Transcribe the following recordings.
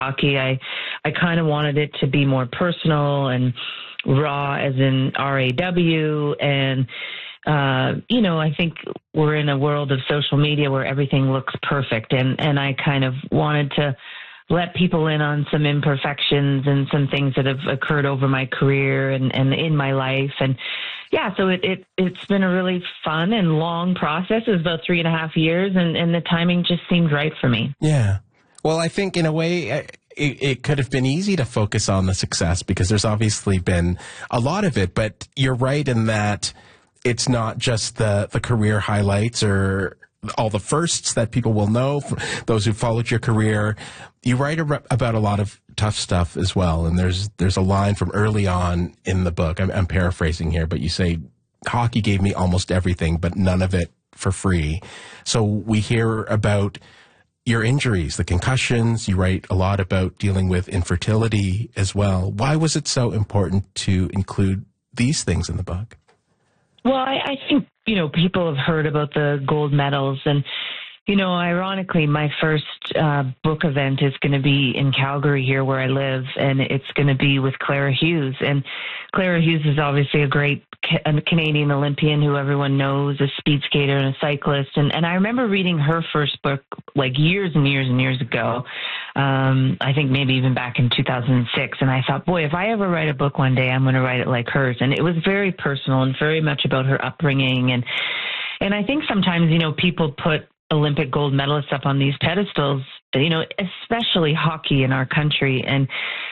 hockey. I kind of wanted it to be more personal and raw, as in RAW. And, I think we're in a world of social media where everything looks perfect. And I kind of wanted to let people in on some imperfections and some things that have occurred over my career and in my life. And yeah, so it's been a really fun and long process. It was about 3.5 years, and the timing just seemed right for me. Yeah. Well, I think in a way it could have been easy to focus on the success because there's obviously been a lot of it, but you're right in that it's not just the career highlights or all the firsts that people will know, those who followed your career. You write about a lot of tough stuff as well, and there's a line from early on in the book. I'm paraphrasing here, but you say, hockey gave me almost everything, but none of it for free. So we hear about your injuries, the concussions. You write a lot about dealing with infertility as well. Why was it so important to include these things in the book? Well, I think, people have heard about the gold medals. And, ironically, my first book event is going to be in Calgary here where I live, and it's going to be with Clara Hughes. And Clara Hughes is obviously a great Canadian Olympian who everyone knows, a speed skater and a cyclist. And I remember reading her first book like years and years and years ago. I think maybe even back in 2006. And I thought, boy, if I ever write a book one day, I'm going to write it like hers. And it was very personal and very much about her upbringing. And I think sometimes, people put Olympic gold medalists up on these pedestals, especially hockey in our country. And,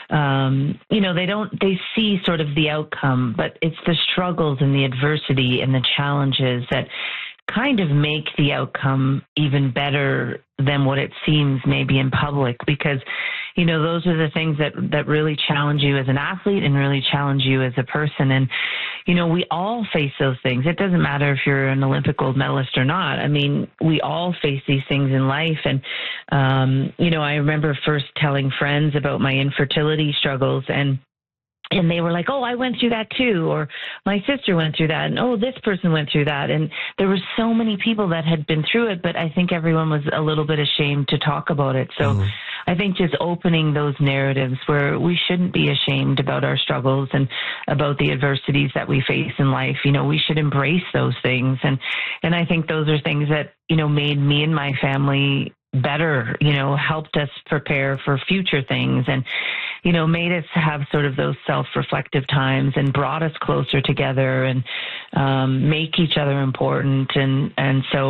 they see sort of the outcome, but it's the struggles and the adversity and the challenges that kind of make the outcome even better than what it seems maybe in public, because, those are the things that really challenge you as an athlete and really challenge you as a person. And, we all face those things. It doesn't matter if you're an Olympic gold medalist or not. I mean, we all face these things in life. And, I remember first telling friends about my infertility struggles, and they were like, oh, I went through that too, or my sister went through that, and oh, this person went through that. And there were so many people that had been through it, but I think everyone was a little bit ashamed to talk about it. So I think just opening those narratives where we shouldn't be ashamed about our struggles and about the adversities that we face in life. We should embrace those things. And I think those are things that, made me and my family better, helped us prepare for future things, and, made us have sort of those self-reflective times and brought us closer together and make each other important. And so